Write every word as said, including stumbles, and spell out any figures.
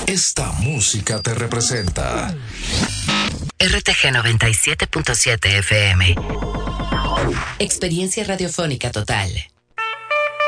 Esta música te representa. R T G noventa y siete punto siete F M. Experiencia radiofónica total.